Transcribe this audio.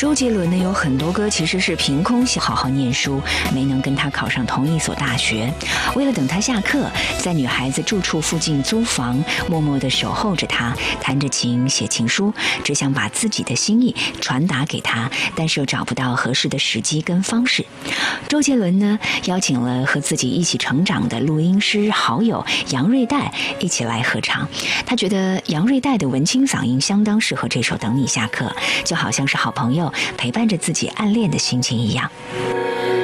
周杰伦呢有很多歌其实是凭空想好好念书，没能跟他考上同一所大学。为了等他下课，在女孩子住处附近租房，默默地守候着他，弹着琴写情书，只想把自己的心意传达给他，但是又找不到合适的时机跟方式。周杰伦呢邀请了和自己一起成长的录音师好友杨瑞代一起来合唱。他觉得杨瑞代的文青嗓音相当适合这首《等你下课》，就好像是好朋友陪伴着自己暗恋的心情一样。